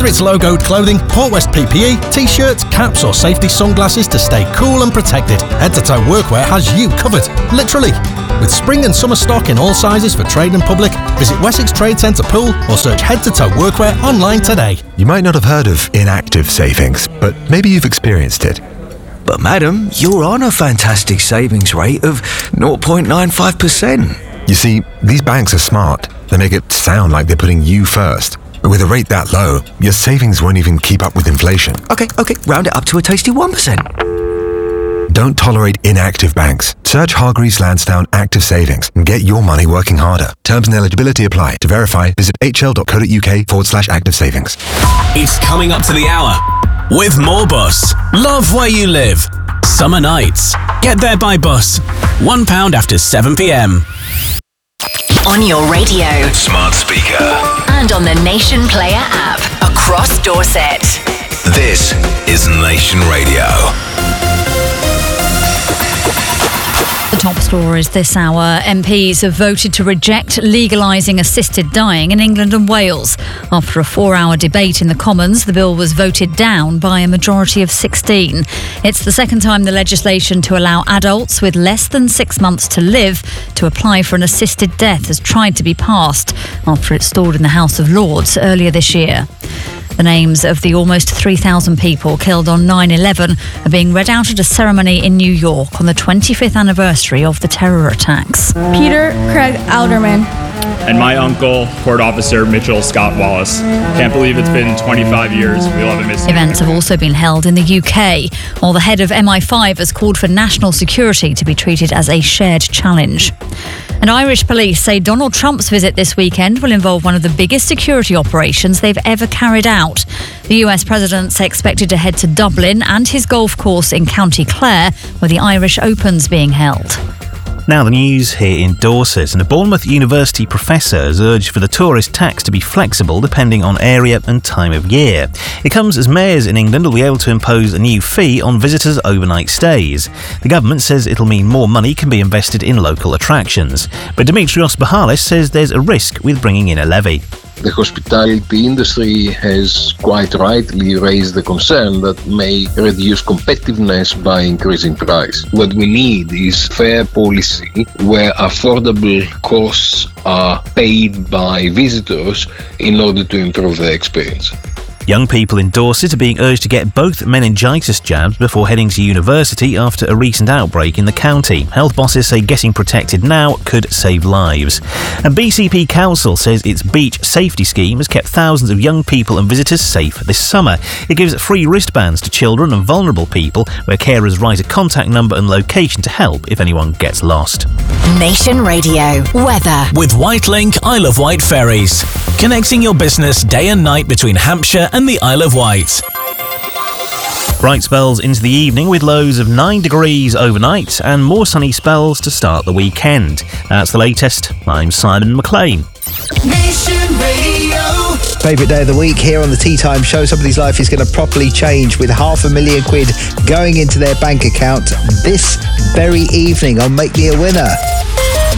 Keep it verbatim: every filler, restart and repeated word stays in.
it's logoed clothing, Port West P P E, t-shirts, caps or safety sunglasses to stay cool and protected, Head to Toe Workwear has you covered, literally. With spring and summer stock in all sizes for trade and public, visit Wessex Trade Centre Pool or search Head to Toe Workwear online today. You might not have heard of inactive savings, but maybe you've experienced it. But madam, you're on a fantastic savings rate of zero point nine five percent. You see, these banks are smart. They make it sound like they're putting you first. But with a rate that low, your savings won't even keep up with inflation. Okay, okay, round it up to a tasty one percent. Don't tolerate inactive banks. Search Hargreaves Lansdowne Active Savings and get your money working harder. Terms and eligibility apply. To verify, visit hl.co.uk forward slash active savings. It's coming up to the hour with more bus. Love where you live. Summer nights. Get there by bus. One pound after seven p.m. On your radio, smart speaker, and on the Nation Player app across Dorset. This is Nation Radio. The top stories this hour. M Ps have voted to reject legalising assisted dying in England and Wales. After a four-hour debate in the Commons, the bill was voted down by a majority of sixteen. It's the second time the legislation to allow adults with less than six months to live to apply for an assisted death has tried to be passed after it stalled in the House of Lords earlier this year. The names of the almost three thousand people killed on nine eleven are being read out at a ceremony in New York on the twenty-fifth anniversary of the terror attacks. Peter Craig Alderman. And my uncle, Court Officer Mitchell Scott Wallace. Can't believe it's been twenty-five years. We love it, Miss. Events have also been held in the U K, while the head of M I five has called for national security to be treated as a shared challenge. And Irish police say Donald Trump's visit this weekend will involve one of the biggest security operations they've ever carried out. The U S president's expected to head to Dublin and his golf course in County Clare, where the Irish Open's being held. Now the news here in Dorset, and a Bournemouth University professor has urged for the tourist tax to be flexible depending on area and time of year. It comes as mayors in England will be able to impose a new fee on visitors' overnight stays. The government says it'll mean more money can be invested in local attractions. But Dimitrios Bahalis says there's a risk with bringing in a levy. The hospitality industry has quite rightly raised the concern that may reduce competitiveness by increasing price. What we need is fair policy where affordable costs are paid by visitors in order to improve their experience. Young people in Dorset are being urged to get both meningitis jabs before heading to university after a recent outbreak in the county. Health bosses say getting protected now could save lives. And B C P Council says its beach safety scheme has kept thousands of young people and visitors safe this summer. It gives free wristbands to children and vulnerable people, where carers write a contact number and location to help if anyone gets lost. Nation Radio weather with Whitelink Isle of Wight ferries, connecting your business day and night between Hampshire and the Isle of Wight. Bright spells into the evening with lows of nine degrees overnight and more sunny spells to start the weekend. That's the latest. I'm Simon McLean. Nation Radio. Favourite day of the week here on the Tea Time Show. Somebody's life is going to properly change with half a million quid going into their bank account this very evening on Make Me a Winner.